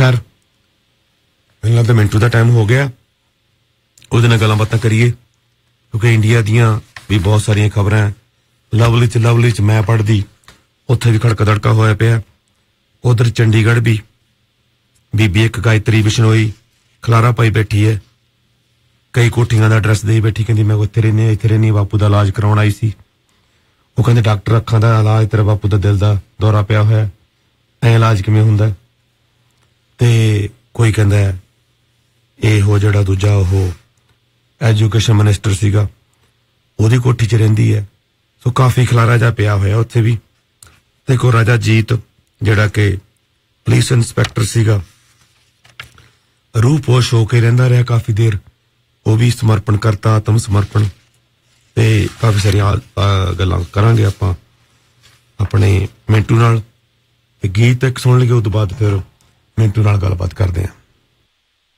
खैर मैनूं लगदा मिंटू दा टाइम हो गया, ਉਹਦੇ ਨਾਲ ਗੱਲਾਂ ਬਾਤਾਂ ਕਰੀਏ ਕਿਉਂਕਿ ਇੰਡੀਆ ਦੀਆਂ ਵੀ ਬਹੁਤ ਸਾਰੀਆਂ ਖਬਰਾਂ ਲਵਲੀ ਚ ਮੈਂ ਪੜ੍ਹਦੀ ਉੱਥੇ ਵੀ ਖੜਕਾ ਦੜਕਾ ਹੋਇਆ ਪਿਆ। ਉਧਰ ਚੰਡੀਗੜ੍ਹ ਵੀ ਬੀਬੀ ਇੱਕ ਗਾਇਤਰੀ ਬਿਸ਼ਨੋਈ ਖਲਾਰਾ ਪਾਈ ਬੈਠੀ ਹੈ, ਕਈ ਕੋਠੀਆਂ ਦਾ ਐਡਰੈਸ ਦੇ ਬੈਠੀ, ਕਹਿੰਦੀ ਮੈਂ ਇੱਥੇ ਰਹਿੰਦੀ ਬਾਪੂ ਦਾ ਇਲਾਜ ਕਰਾਉਣ ਆਈ ਸੀ। ਉਹ ਕਹਿੰਦੇ ਡਾਕਟਰ ਅੱਖਾਂ ਦਾ ਇਲਾਜ, ਤੇਰਾ ਬਾਪੂ ਦਾ ਦਿਲ ਦਾ ਦੌਰਾ ਪਿਆ ਹੋਇਆ, ਐ ਇਲਾਜ ਕਿਵੇਂ ਹੁੰਦਾ? ਤੇ ਕੋਈ ਕਹਿੰਦਾ ਇਹੋ ਜਿਹੜਾ ਦੂਜਾ ਉਹ ਐਜੂਕੇਸ਼ਨ ਮਿਨਿਸਟਰ ਸੀਗਾ ਉਹਦੀ ਕੋਠੀ 'ਚ ਰਹਿੰਦੀ ਹੈ। ਸੋ ਕਾਫੀ ਖਲਾਰਾ ਜਿਹਾ ਪਿਆ ਹੋਇਆ ਉੱਥੇ ਵੀ। ਤੇ ਕੋ ਰਾਜਾ ਜੀਤ ਜਿਹੜਾ ਕਿ ਪੁਲਿਸ ਇੰਸਪੈਕਟਰ ਸੀਗਾ, ਰੂਹ ਪੋਸ਼ ਹੋ ਕੇ ਰਹਿੰਦਾ ਰਿਹਾ ਕਾਫੀ ਦੇਰ, ਉਹ ਵੀ ਸਮਰਪਣ ਕਰਤਾ, ਆਤਮ ਸਮਰਪਣ। ਤੇ ਕਾਫੀ ਸਾਰੀਆਂ ਗੱਲਾਂ ਕਰਾਂਗੇ ਆਪਾਂ ਆਪਣੇ ਮਿੰਟੂ ਨਾਲ। ਤੇ ਗੀਤ ਇੱਕ ਸੁਣ ਲਈਏ, ਉਹ ਤੋਂ ਬਾਅਦ ਫਿਰ ਮਿੰਟੂ ਨਾਲ ਗੱਲਬਾਤ ਕਰਦੇ ਹਾਂ।